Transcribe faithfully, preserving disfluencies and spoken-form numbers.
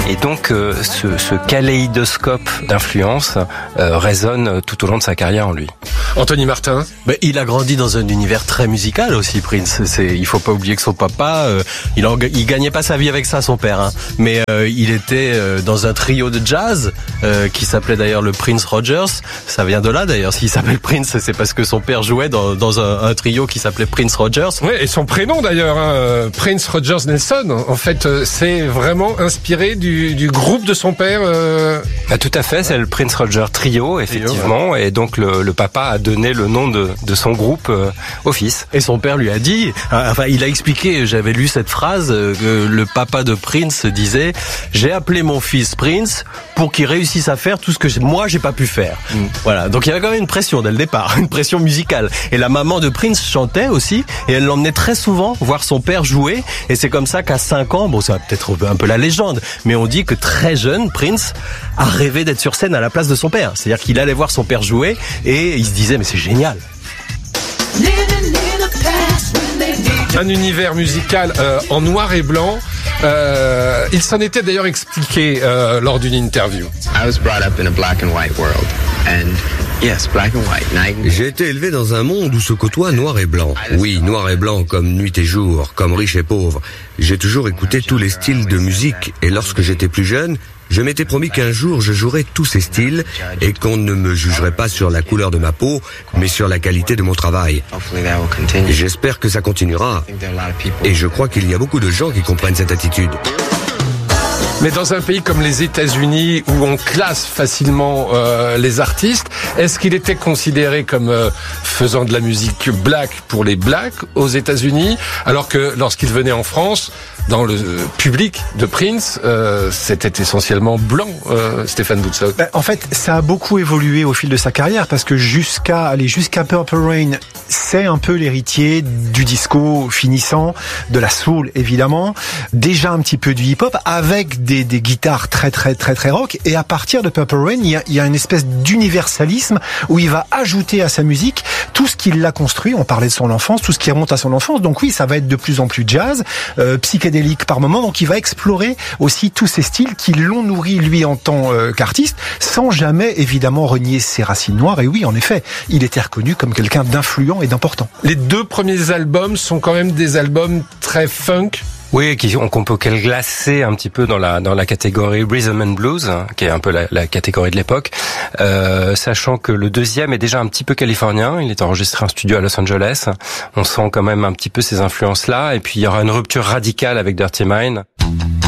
Et donc euh, ce, ce kaléidoscope d'influence euh, résonne tout au long de sa carrière en lui. Anthony Martin. Ben, il a grandi dans un univers très musical aussi, Prince. C'est, il faut pas oublier que son papa, euh, il, en, il gagnait pas sa vie avec ça, son père, hein. Mais euh, il était euh, dans un trio de jazz euh, qui s'appelait d'ailleurs le Prince Rogers. Ça vient de là d'ailleurs. S'il s'appelle Prince, c'est parce que son père jouait dans, dans un, un trio qui s'appelait Prince Rogers. Oui, et son prénom d'ailleurs, hein, Prince Rogers Nelson. En fait, c'est vraiment inspiré du, du groupe de son père. Euh... Ah, tout à fait, c'est le Prince Roger Trio, effectivement. Ouais. Et donc le, le papa a donné le nom de, de son groupe euh, au fils. Et son père lui a dit, enfin il a expliqué, j'avais lu cette phrase, que le papa de Prince disait « J'ai appelé mon fils Prince pour qu'il réussisse à faire tout ce que moi j'ai pas pu faire. Mm. » Voilà, donc il y avait quand même une pression dès le départ, une pression musicale. Et la maman de Prince chantait aussi, et elle l'emmenait très souvent voir son père jouer. Et c'est comme ça qu'à cinq ans, bon ça va peut-être un peu la légende, mais on dit que très jeune, Prince a rêvé d'être sur scène à la place de son père. C'est-à-dire qu'il allait voir son père jouer et il se disait « Mais c'est génial !» Un univers musical euh, en noir et blanc. Euh, il s'en était d'ailleurs expliqué euh, lors d'une interview. I was brought up in a black and white world, and yes, black and white. Night. J'ai été élevé dans un monde où se côtoient noir et blanc. Oui, noir et blanc comme nuit et jour, comme riche et pauvre. J'ai toujours écouté tous les styles de musique et lorsque j'étais plus jeune, je m'étais promis qu'un jour je jouerais tous ces styles et qu'on ne me jugerait pas sur la couleur de ma peau, mais sur la qualité de mon travail. J'espère que ça continuera et je crois qu'il y a beaucoup de gens qui comprennent cette attitude. Mais dans un pays comme les États-Unis où on classe facilement euh, les artistes, est-ce qu'il était considéré comme euh, faisant de la musique black pour les blacks aux États-Unis, alors que lorsqu'il venait en France, dans le public de Prince, euh, c'était essentiellement blanc, euh, Stéphane Boutsock. Ben, en fait, ça a beaucoup évolué au fil de sa carrière parce que jusqu'à aller jusqu'à Purple Rain, c'est un peu l'héritier du disco finissant, de la soul évidemment, déjà un petit peu du hip-hop avec des, des guitares très très très très rock. Et à partir de Purple Rain, il y a, il y a une espèce d'universalisme où il va ajouter à sa musique tout ce qu'il a construit. On parlait de son enfance, tout ce qui remonte à son enfance. Donc oui, ça va être de plus en plus jazz, euh, psychédélique par moment, donc il va explorer aussi tous ces styles qui l'ont nourri lui en tant euh, qu'artiste, sans jamais évidemment renier ses racines noires. Et oui, en effet, il était reconnu comme quelqu'un d'influent et d'important. Les deux premiers albums sont quand même des albums très funk. Oui, qui, on, qu'on peut classer un petit peu dans la dans la catégorie Rhythm and Blues, hein, qui est un peu la, la catégorie de l'époque, euh, sachant que le deuxième est déjà un petit peu californien. Il est enregistré en studio à Los Angeles. On sent quand même un petit peu ces influences-là. Et puis il y aura une rupture radicale avec Dirty Mind.